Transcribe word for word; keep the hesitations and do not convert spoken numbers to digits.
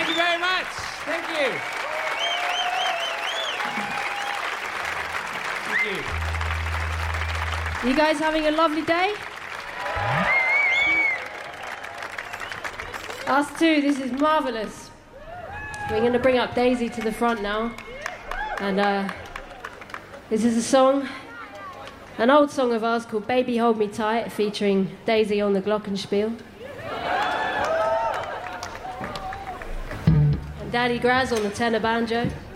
Thank you very much. Thank you. Thank you. You guys having a lovely day? Us too, this is marvellous. We're going to bring up Daisy to the front now. And uh, this is a song, an old song of ours called Baby Hold Me Tight, featuring Daisy on the glockenspiel. And Daddy Graz on the tenor banjo.